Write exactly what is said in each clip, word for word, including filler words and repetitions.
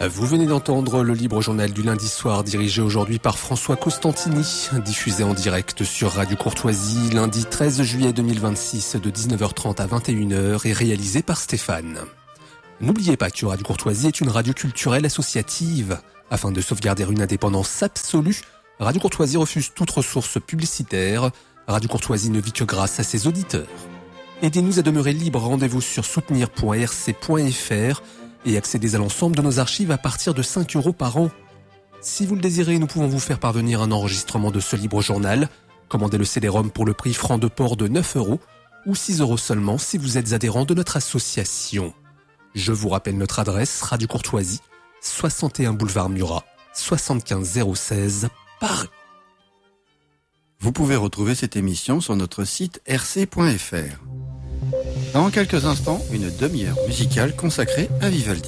Vous venez d'entendre le Libre Journal du lundi soir, dirigé aujourd'hui par François Costantini, diffusé en direct sur Radio Courtoisie, lundi treize juillet deux mille vingt-six de dix-neuf heures trente à vingt et une heures et réalisé par Stéphane. N'oubliez pas que Radio Courtoisie est une radio culturelle associative. Afin de sauvegarder une indépendance absolue, Radio Courtoisie refuse toute ressource publicitaire. Radio Courtoisie ne vit que grâce à ses auditeurs. Aidez-nous à demeurer libre, rendez-vous sur soutenir point r c point f r et accédez à l'ensemble de nos archives à partir de cinq euros par an. Si vous le désirez, nous pouvons vous faire parvenir un enregistrement de ce libre journal. Commandez le C D-ROM pour le prix franc de port de neuf euros ou six euros seulement si vous êtes adhérent de notre association. Je vous rappelle notre adresse, Radio Courtoisie, soixante et un boulevard Murat, soixante-quinze zéro seize, Paris. Vous pouvez retrouver cette émission sur notre site r c point f r. Dans quelques instants, une demi-heure musicale consacrée à Vivaldi.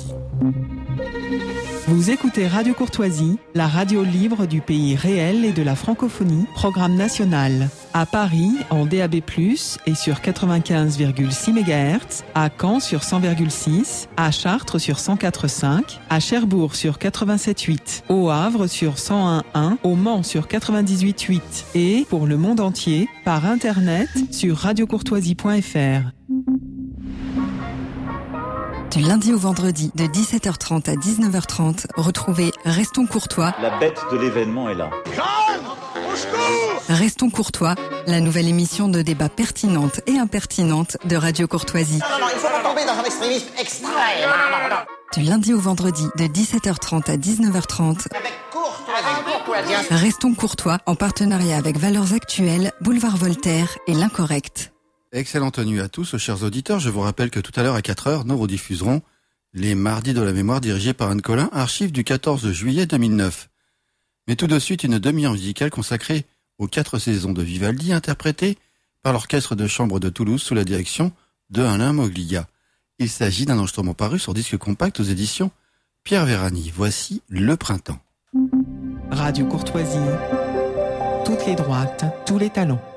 Vous écoutez Radio Courtoisie, la radio libre du pays réel et de la francophonie, programme national. À Paris, en D A B plus, et sur quatre-vingt-quinze virgule six mégahertz, à Caen sur cent virgule six, à Chartres sur cent quatre virgule cinq, à Cherbourg sur quatre-vingt-sept virgule huit, au Havre sur cent un virgule un, au Mans sur quatre-vingt-dix-huit virgule huit et, pour le monde entier, par Internet sur radio courtoisie point f r. Du lundi au vendredi, de dix-sept heures trente à dix-neuf heures trente, retrouvez Restons Courtois. La bête de l'événement est là. Restons Courtois, la nouvelle émission de débat pertinente et impertinente de Radio Courtoisie. Non, non, il ne faut pas tomber dans un extrémisme extrême. Non, non, non. Du lundi au vendredi, de dix-sept heures trente à dix-neuf heures trente. Avec courtoisie. Restons Courtois, en partenariat avec Valeurs Actuelles, Boulevard Voltaire et L'Incorrect. Excellente nuit à tous, chers auditeurs. Je vous rappelle que tout à l'heure à quatre heures, nous rediffuserons les Mardis de la mémoire dirigés par Anne Collin, archives du quatorze juillet deux mille neuf. Mais tout de suite, une demi-heure musicale consacrée aux quatre saisons de Vivaldi, interprétée par l'Orchestre de Chambre de Toulouse sous la direction de Alain Moglia. Il s'agit d'un enregistrement paru sur disque compact aux éditions Pierre Vérani. Voici Le Printemps. Radio Courtoisie, toutes les droites, tous les talents.